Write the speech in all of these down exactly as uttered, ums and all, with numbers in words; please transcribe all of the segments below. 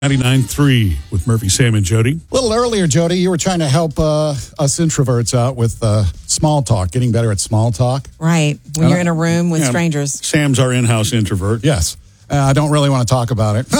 ninety-nine point three with Murphy, Sam, and Jody. A little earlier, Jody, you were trying to help uh, us introverts out with uh, small talk, getting better at small talk. Right. When you're in a room with Yeah, strangers. Sam's our in-house introvert. Yes. Uh, I don't really want to talk about it.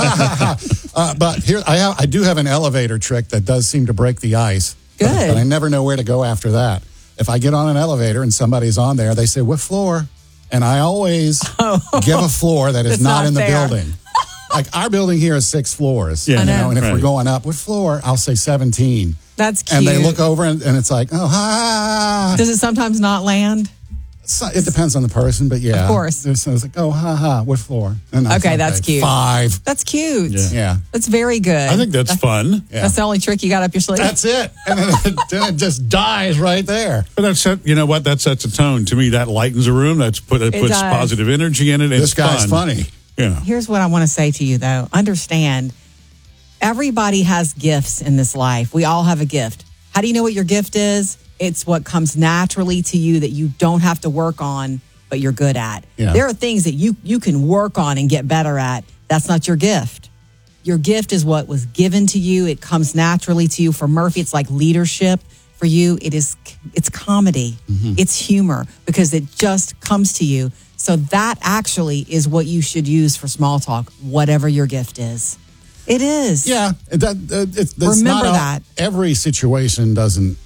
uh, but here, I, have, I do have an elevator trick that does seem to break the ice. Good. But, but I never know where to go after that. If I get on an elevator and somebody's on there, they say, what floor? And I always Oh. give a floor that is That's not, not in the fair. building. Like our building here is six floors. Yeah. I You know. know, and if Right. we're going up, what floor? I'll say seventeen. That's cute. And they look over and, and it's like, oh, ha. Does it sometimes not land? So, it depends on the person, but yeah. Of course. It's, it's like, oh, ha, ha, what floor? And I Okay, say, that's cute. Five. That's cute. Yeah. Yeah. That's very good. I think that's fun. Yeah. That's the only trick you got up your sleeve. That's it. And then it, then it just dies right there. But that's set, you know what? That sets a tone. To me, that lightens a room. That's put it, It puts does. positive energy in it. This It's guy's fun. funny. Yeah. Here's what I want to say to you, though. Understand, everybody has gifts in this life. We all have a gift. How do you know what your gift is? It's what comes naturally to you that you don't have to work on, but you're good at. Yeah. There are things that you, you can work on and get better at. That's not your gift. Your gift is what was given to you. It comes naturally to you. For Murphy, it's like leadership. For you, it is it's comedy. It's humor because it just comes to you. So that actually is what you should use for small talk, whatever your gift is. It is. Yeah. That, uh, it's, that's Remember not all- that. Every situation doesn't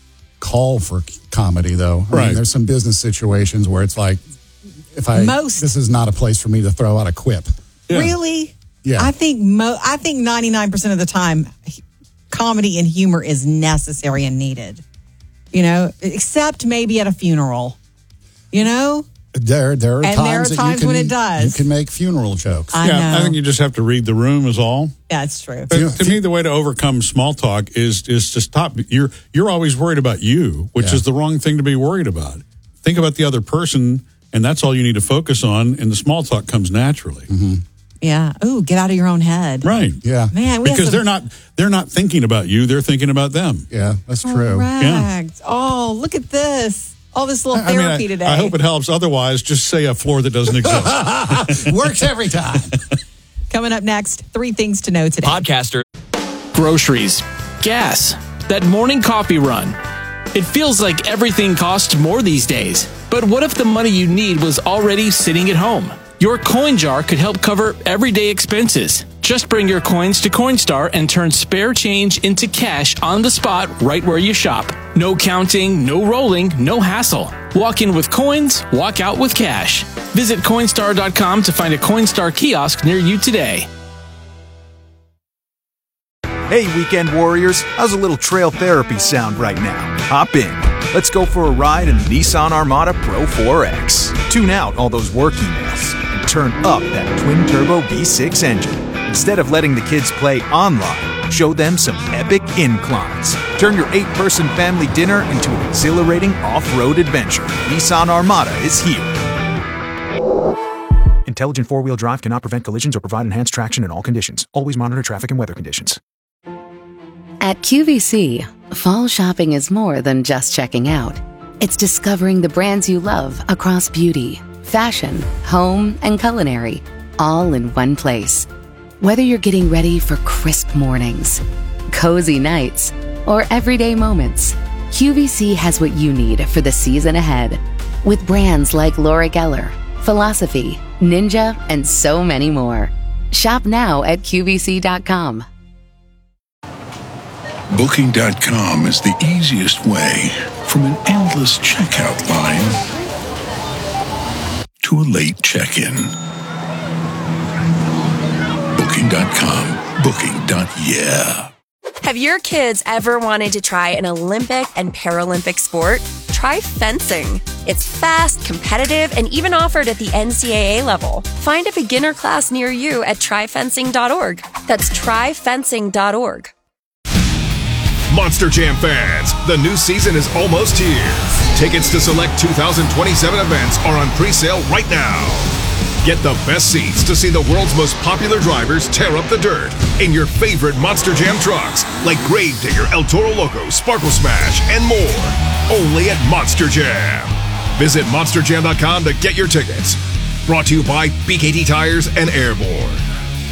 call for comedy, though. I Right. mean, there's some business situations where it's like, if I, Most. this is not a place for me to throw out a quip. Yeah. Really? Yeah. I think mo- I think ninety-nine percent of the time, comedy and humor is necessary and needed. You know, except maybe at a funeral. You know? There, there are And times there are that times you can, when it does. You can make funeral jokes. I yeah, know. I think you just have to read the room is all. That's true. But Yeah. to me, the way to overcome small talk is is to stop. You're you're always worried about you, which Yeah. is the wrong thing to be worried about. Think about the other person, and that's all you need to focus on. And the small talk comes naturally, Yeah. Ooh, get out of your own head. right? Yeah. Man, we have Because some- they're not they're not thinking about you; they're thinking about them. Yeah, that's true. Correct. Oh, look at this. All this little I mean, therapy I, today. I hope it helps. Otherwise, just say a floor that doesn't exist. Works every time. Coming up next, three things to know today. Podcaster. Groceries. Gas. That morning coffee run. It feels like everything costs more these days. But what if the money you need was already sitting at home? Your coin jar could help cover everyday expenses. Just bring your coins to Coinstar and turn spare change into cash on the spot right where you shop. No counting, no rolling, no hassle. Walk in with coins, walk out with cash. Visit Coinstar dot com to find a Coinstar kiosk near you today. Hey, weekend warriors, how's a little trail therapy sound right now? Hop in. Let's go for a ride in the Nissan Armada Pro four X. Tune out all those work emails and turn up that twin-turbo V six engine. Instead of letting the kids play online, show them some epic inclines. Turn your eight-person family dinner into an exhilarating off-road adventure. Nissan Armada is here. Intelligent four-wheel drive cannot prevent collisions or provide enhanced traction in all conditions. Always monitor traffic and weather conditions. At Q V C, fall shopping is more than just checking out. It's discovering the brands you love across beauty, fashion, home, and culinary, all in one place. Whether you're getting ready for crisp mornings, cozy nights, or everyday moments, Q V C has what you need for the season ahead. With brands like Laura Geller, Philosophy, Ninja, and so many more. Shop now at Q V C dot com. Booking dot com is the easiest way from an endless checkout line to a late check-in. Booking dot com. Booking. Yeah. Have your kids ever wanted to try an Olympic and Paralympic sport? Try fencing. It's fast, competitive, and even offered at the N C double A level. Find a beginner class near you at try fencing dot org. That's try fencing dot org. Monster Jam fans, the new season is almost here. Tickets to select two thousand twenty-seven events are on pre-sale right now. Get the best seats to see the world's most popular drivers tear up the dirt in your favorite Monster Jam trucks, like Gravedigger, El Toro Loco, Sparkle Smash, and more. Only at Monster Jam. Visit monster jam dot com to get your tickets. Brought to you by B K T Tires and Airborne.